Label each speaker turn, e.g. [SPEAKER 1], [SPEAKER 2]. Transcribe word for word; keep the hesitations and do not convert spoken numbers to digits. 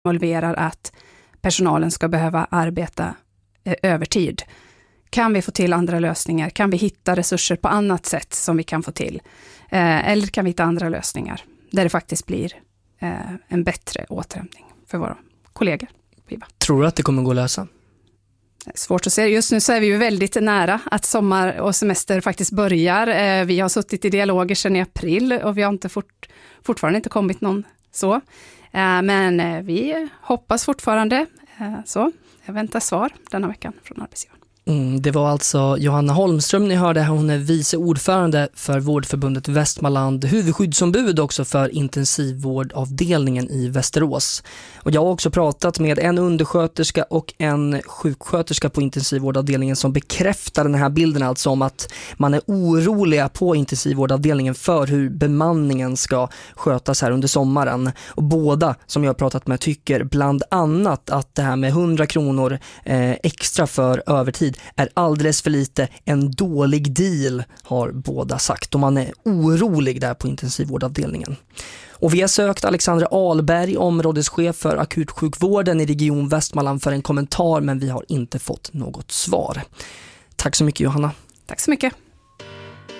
[SPEAKER 1] involverar att personalen ska behöva arbeta eh, övertid. Kan vi få till andra lösningar? Kan vi hitta resurser på annat sätt som vi kan få till? Eh, eller kan vi hitta andra lösningar där det faktiskt blir eh, en bättre återhämtning för våra kollegor?
[SPEAKER 2] Tror du att det kommer gå att lösa?
[SPEAKER 1] Det är svårt att se. Just nu så är vi ju väldigt nära att sommar och semester faktiskt börjar. Eh, vi har suttit i dialoger sedan i april och vi har inte fort, fortfarande inte kommit någon så. Eh, men eh, vi hoppas fortfarande eh, så. Jag väntar svar denna veckan från arbetsgivaren.
[SPEAKER 2] Mm, det var alltså Johanna Holmström ni hörde. Hon är vice ordförande för Vårdförbundet Västmanland, huvudskyddsombud också för intensivvårdavdelningen i Västerås. Och jag har också pratat med en undersköterska och en sjuksköterska på intensivvårdavdelningen som bekräftar den här bilden, alltså om att man är oroliga på intensivvårdavdelningen för hur bemanningen ska skötas här under sommaren. Och båda som jag har pratat med tycker bland annat att det här med hundra kronor eh, extra för övertid är alldeles för lite, en dålig deal, har båda sagt. Och man är orolig där på intensivvårdavdelningen. Och vi har sökt Alexandra Ahlberg, områdeschef för akutsjukvården i Region Västmanland, för en kommentar, men vi har inte fått något svar. Tack så mycket, Johanna.
[SPEAKER 1] Tack så mycket.